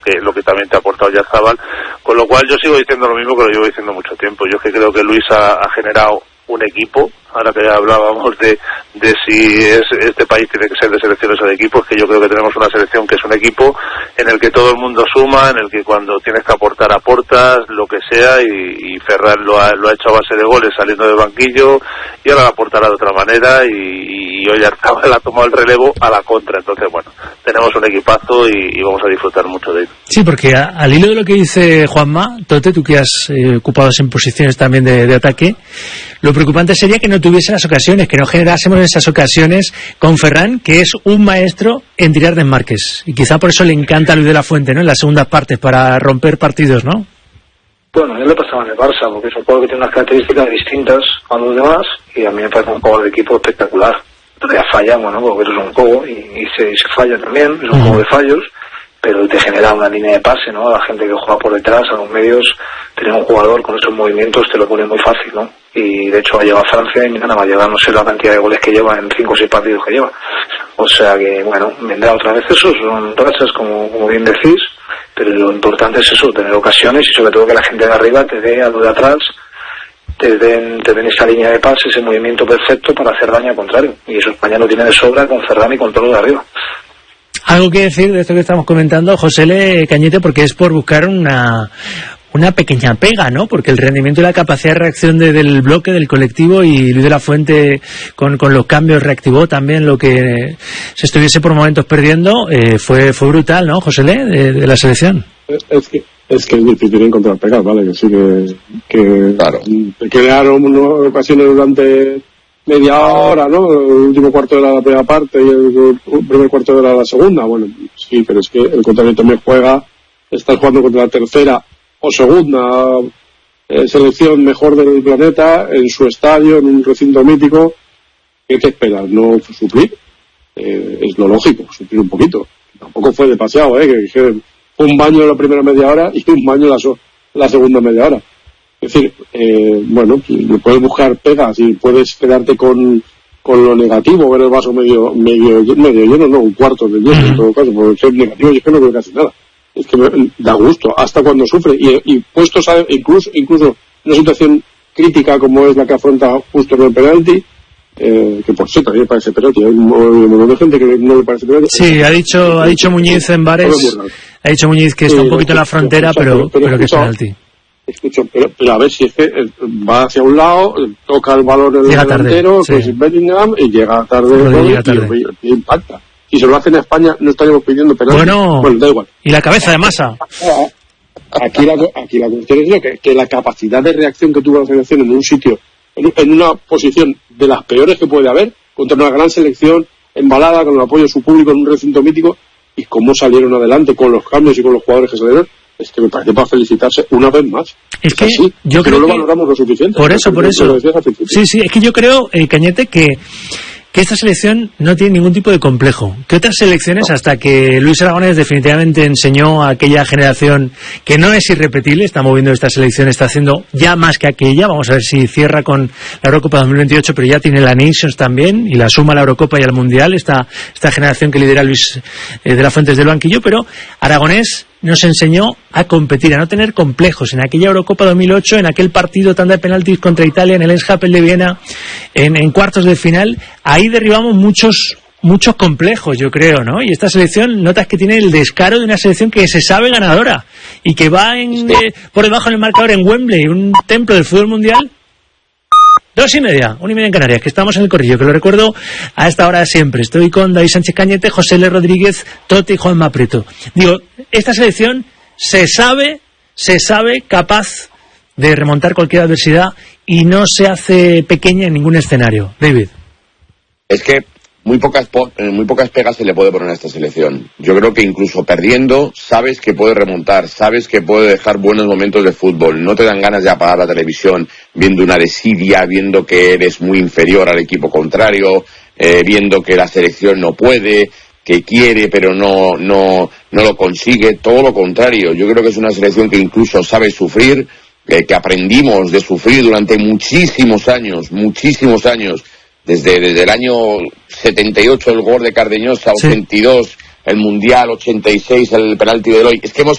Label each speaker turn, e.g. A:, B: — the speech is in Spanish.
A: que lo que también te ha aportado Oyarzabal, con lo cual yo sigo diciendo lo mismo que lo llevo diciendo mucho tiempo. Yo es que creo que Luis ha generado un equipo, ahora que ya hablábamos de si este país tiene que ser de selecciones o de equipos, que yo creo que tenemos una selección que es un equipo en el que todo el mundo suma, en el que cuando tienes que aportar aportas, lo que sea, y Ferran lo ha hecho a base de goles saliendo del banquillo, y ahora lo aportará de otra manera, y Oyarzabal ha tomado el relevo a la contra. Entonces, bueno, tenemos un equipazo y vamos a disfrutar mucho de él.
B: Sí, porque al hilo de lo que dice Juanma, Tote, tú que has ocupado en posiciones también de ataque, lo preocupante sería que no tuviese las ocasiones, que no generásemos esas ocasiones con Ferran, que es un maestro en tirar desmarques. Y quizá por eso le encanta a Luis de la Fuente, ¿no?, en las segundas partes, para romper partidos, ¿no?
C: Bueno, a él le pasaba en el Barça, porque es un jugador que tiene unas características distintas a los demás, y a mí me parece un jugador de equipo espectacular. Todavía fallamos, ¿no?, porque esto es un juego, y se falla también, es un juego de fallos, pero te genera una línea de pase, ¿no? A la gente que juega por detrás, a los medios, tener un jugador con esos movimientos te lo pone muy fácil, ¿no? Y de hecho ha llegado a Francia y mira, nada más llevar, no sé la cantidad de goles que lleva en 5 o 6 partidos que lleva. O sea que, bueno, vendrá otra vez eso, son rachas como bien decís, pero lo importante es eso, tener ocasiones y sobre todo que la gente de arriba te dé a lo de atrás, te den esa línea de pase, ese movimiento perfecto para hacer daño al contrario. Y eso España lo tiene de sobra con Ferran y con todo lo de arriba.
B: Algo que decir de esto que estamos comentando, José Cañete, porque es por buscar una pequeña pega, ¿no? Porque el rendimiento y la capacidad de reacción del bloque, del colectivo, y Luis de la Fuente con los cambios reactivó también lo que se estuviese por momentos perdiendo, fue brutal, ¿no, José de la selección?
D: Es que es difícil encontrar pegas, ¿vale? Que sí que claro. Crearon ocasiones durante media hora, ¿no? El último cuarto de la primera parte y el primer cuarto de la segunda. Bueno, sí, pero es que el contrario también juega. Estás jugando contra la tercera o segunda selección mejor del planeta en su estadio, en un recinto mítico. ¿Qué te esperas? ¿No suplir? Es lo lógico, suplir un poquito. Tampoco fue demasiado, que fue un baño la primera media hora y un baño la segunda media hora. Es decir, bueno, puedes buscar pegas y puedes quedarte con lo negativo, ver el vaso medio lleno, no, un cuarto de lleno en todo caso, porque ser negativo yo es que no veo casi nada. Es que da gusto, hasta cuando sufre, y puestos a incluso en una situación crítica como es la que afronta justo en el penalti, que por cierto a mí me parece penalti, hay un montón de gente que no le parece penalti.
B: Sí, ha dicho Muñiz en bares, ha dicho Muñiz que está un poquito en la frontera, pero que es penalti.
D: Escucho, pero a ver si es que va hacia un lado, toca el balón en el delantero, que es Bellingham, y llega tarde, y impacta. Si se lo hacen a España, no estaríamos pidiendo penalti.
B: Bueno,
D: da igual.
B: Y la cabeza de Masa.
D: Aquí la cuestión es que la capacidad de reacción que tuvo la selección en un sitio, en una posición de las peores que puede haber, contra una gran selección, embalada, con el apoyo de su público en un recinto mítico, y cómo salieron adelante con los cambios y con los jugadores que salieron, es que me parece para felicitarse una vez más.
B: Es que
D: así,
B: yo creo
D: no lo
B: que
D: valoramos lo suficiente.
B: Por eso. Sí, es que yo creo, Cañete, que esta selección no tiene ningún tipo de complejo. Que otras selecciones, hasta que Luis Aragonés definitivamente enseñó a aquella generación que no es irrepetible, está moviendo esta selección, está haciendo ya más que aquella. Vamos a ver si cierra con la Eurocopa 2028, pero ya tiene la Nations también, y la suma a la Eurocopa y al Mundial, esta generación que lidera Luis de la Fuente del banquillo. Pero Aragonés nos enseñó a competir, a no tener complejos. En aquella Eurocopa 2008, en aquel partido tanda de penaltis contra Italia, en el Eindhoven de Viena, en cuartos de final, ahí derribamos muchos complejos, yo creo, ¿no? Y esta selección, notas que tiene el descaro de una selección que se sabe ganadora y que va por debajo en el marcador en Wembley, un templo del fútbol mundial. 2:30, 1:30 en Canarias, que estamos en el corrillo, que lo recuerdo a esta hora siempre. Estoy con David Sánchez Cañete, José L. Rodríguez, Tote y Juanma Prieto. Digo, esta selección se sabe capaz de remontar cualquier adversidad y no se hace pequeña en ningún escenario. David.
E: Es que muy pocas pegas se le puede poner a esta selección. Yo creo que incluso perdiendo, sabes que puede remontar, sabes que puede dejar buenos momentos de fútbol. No te dan ganas de apagar la televisión viendo una desidia, viendo que eres muy inferior al equipo contrario, viendo que la selección no puede, que quiere pero no lo consigue. Todo lo contrario. Yo creo que es una selección que incluso sabe sufrir, que aprendimos de sufrir durante muchísimos años. Desde el año 78 el gol de Cardeñosa, 82 el Mundial, 86 el penalti de Eloy. Es que hemos